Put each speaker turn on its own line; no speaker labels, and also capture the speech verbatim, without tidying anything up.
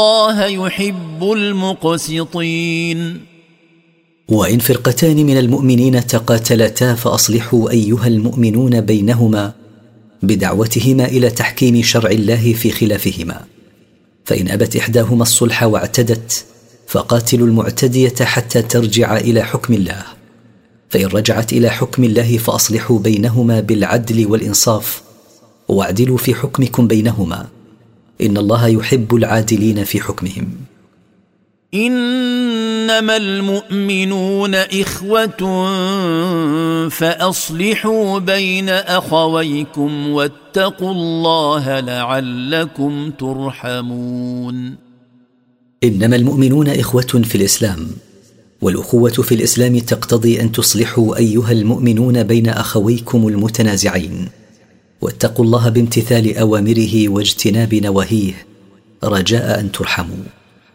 الله يحب المقسطين.
وإن فرقتان من المؤمنين تقاتلتا فأصلحوا أيها المؤمنون بينهما بدعوتهما إلى تحكيم شرع الله في خلافهما، فإن أبت إحداهما الصلح واعتدت فقاتلوا المعتدية حتى ترجع إلى حكم الله، فإن رجعت إلى حكم الله فأصلحوا بينهما بالعدل والإنصاف واعدلوا في حكمكم بينهما، إن الله يحب العادلين في حكمهم.
إنما المؤمنون إخوة فأصلحوا بين أخويكم واتقوا الله لعلكم ترحمون.
إنما المؤمنون إخوة في الإسلام، والأخوة في الإسلام تقتضي أن تصلحوا أيها المؤمنون بين أخويكم المتنازعين، واتقوا الله بامتثال أوامره واجتناب نواهيه رجاء أن ترحموا.